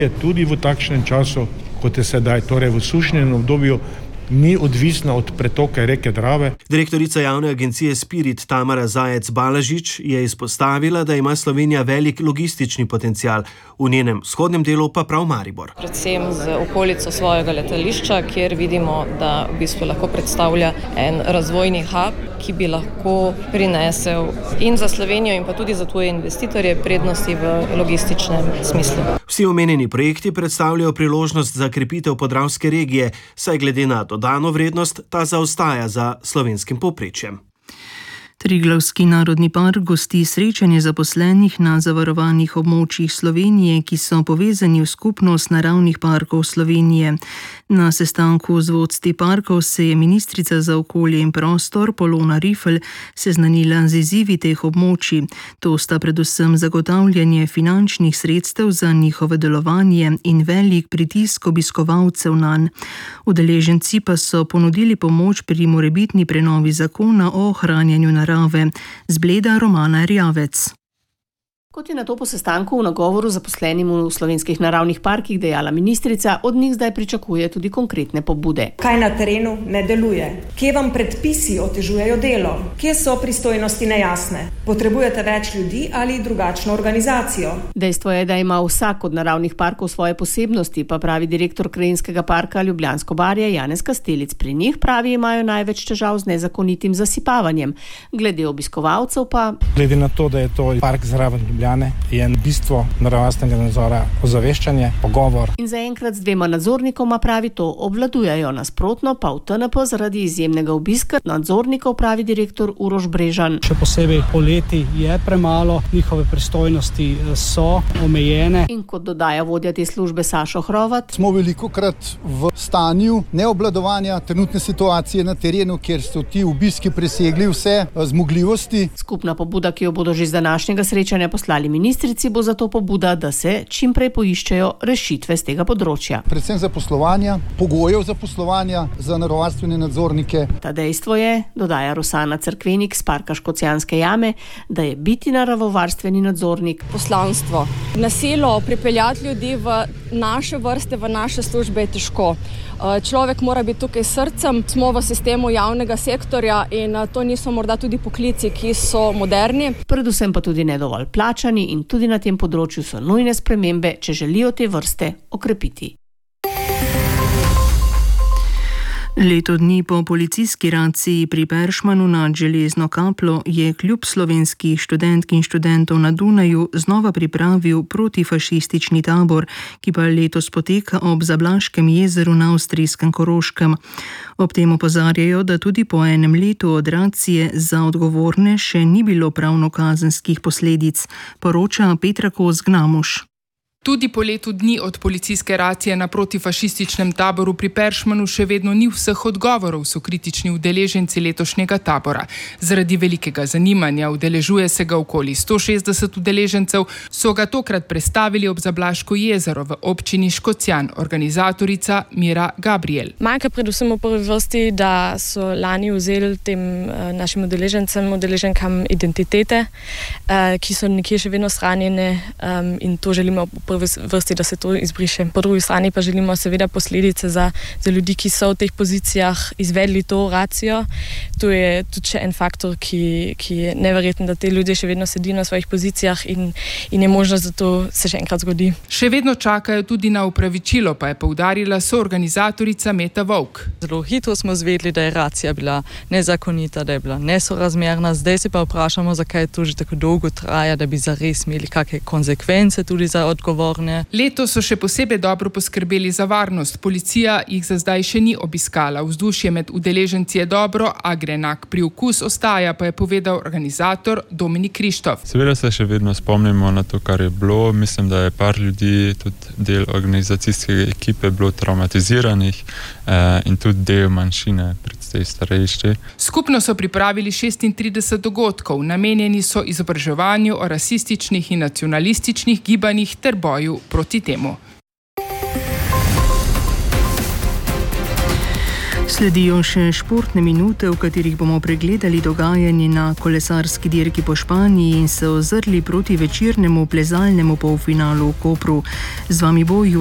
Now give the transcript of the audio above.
Je tudi v takšnem času, kot je sedaj, torej v sušnem obdobju, ni odvisna od pretoka reke Drave. Direktorica javne agencije Spirit Tamara Zajec-Balažič je izpostavila, da ima Slovenija velik logistični potencial, v njenem vzhodnem delu pa prav Maribor. Predvsem z okolico svojega letališča, kjer vidimo, da v bistvu lahko predstavlja en razvojni hub, ki bi lahko prinesel in za Slovenijo in pa tudi za tuje investitorje prednosti v logističnem smislu. Vsi omenjeni projekti predstavljajo priložnost za krepitev podravske regije, saj glede na dodano vrednost ta zaostaja za slovenskim povprečjem. Triglavski narodni park gosti srečanje zaposlenih na zavarovanih območjih Slovenije, ki so povezani v skupnost naravnih parkov Slovenije. Na sestanku z vodstvi parkov se je ministrica za okolje in prostor Polona Rifl seznanila z izzivi teh območij. To sta predvsem zagotavljanje finančnih sredstev za njihovo delovanje in velik pritisk obiskovalcev nanj. Udeleženci pa so ponudili pomoč pri morebitni prenovi zakona o ohranjanju narave. Zbleda Romana Erjavec. Kot je na to po sestanku v nagovoru zaposlenim v slovenskih naravnih parkih dejala ministrica, od njih zdaj pričakuje tudi konkretne pobude. Kaj na terenu ne deluje? Kje vam predpisi otežujejo delo? Kje so pristojnosti nejasne? Potrebujete več ljudi ali drugačno organizacijo? Dejstvo je, da ima vsak od naravnih parkov svoje posebnosti, pa pravi direktor Krajinskega parka Ljubljansko barje Janez Kastelic. Pri njih pravi imajo največ težav z nezakonitim zasipavanjem. Glede obiskovalcev pa... Glede na to, da je to park zraven je bistvo naravovarstvenega nadzora ozaveščanje, pogovor. In zaenkrat z 2 nadzornikoma pravi to obvladujejo, nasprotno pa v TNP zaradi izjemnega obiska nadzornikov pravi direktor Uroš Brežan. Še posebej poleti je premalo, njihove pristojnosti so omejene. In kot dodaja vodja te službe Sašo Hrovat, smo velikokrat v stanju neobvladovanja trenutne situacije na terenu, kjer so ti obiski presegli vse zmogljivosti. Skupna pobuda, ki jo bodo že z današnjega srečanja poslali ministrici, bo zato pobuda, da se čim prej poiščejo rešitve z tega področja. Predvsem zaposlovanja, pogojev zaposlovanja za naravovarstvene nadzornike. Ta dejstvo je, dodaja Rosana Cerkvenik z parka Škocjanske jame, da je biti naravovarstveni nadzornik poslanstvo. Na silo pripeljati ljudi v naše vrste, v naše službe je težko. Človek mora biti tukaj srcem, smo v sistemu javnega sektorja in to niso morda tudi poklici, ki so moderni. Predvsem pa tudi ne dovolj plačani in tudi na tem področju so nujne spremembe, če želijo te vrste okrepiti. Leto dni po policijski raciji pri Peršmanu nad Železno kapljo je klub slovenskih študentk in študentov na Dunaju znova pripravil protifašistični tabor, ki pa letos poteka ob Zablaškem jezeru na avstrijskem Koroškem. Ob tem opozarjajo, da tudi po enem letu od racije za odgovorne še ni bilo pravnokazenskih posledic, poroča Petra Kos-Gnamuš. Tudi po letu dni od policijske racije na protifašističnem taboru pri Peršmanu še vedno ni vseh odgovorov, so kritični udeleženci letošnjega tabora. Zaradi velikega zanimanja udeležuje se ga okoli 160 udeležencev, so ga tokrat prestavili ob Zablaško jezero v občini Škocjan, organizatorica Mira Gabriel. Manjka predvsem v prvi vrsti, da so lani vzeli tem našim udeleženkam identitete, ki so nekje še vedno shranjene in to želimo prvi vrsti, da se to izbriše. Po drugi strani pa želimo seveda posledice za ljudi, ki so v teh pozicijah izvedli to racijo. To je tudi še en faktor, ki je neverjeten, da te ljudje še vedno sedijo na svojih pozicijah in je možnost, da to se še enkrat zgodi. Še vedno čakajo tudi na upravičilo, pa je poudarila soorganizatorica Meta Vovk. Zelo hitro smo zvedeli, da je racija bila nezakonita, da je bila nesorazmerna. Zdaj se pa vprašamo, zakaj to že tako dolgo traja, da bi zares imeli kakšne konsekvence tudi za odgovorne. Leto so še posebej dobro poskrbeli za varnost. Policija jih za zdaj še ni obiskala. Vzdušje med udeleženci je dobro, a grenak priokus ostaja, pa je povedal organizator Dominik Krištof. Seveda se še vedno spomnimo na to, kar je bilo. Mislim, da je par ljudi, tudi del organizacijske ekipe bilo traumatiziranih in tudi del manjšine, predvsej starejši. Skupno so pripravili 36 dogodkov. Namenjeni so izobraževanju o rasističnih in nacionalističnih gibanjih ter boju proti temu. Sledijo še športne minute, v katerih bomo pregledali dogajanje na kolesarski dirki po Španiji in se ozrli proti večernemu plezalnemu polfinalu v Kopru. Z vami bo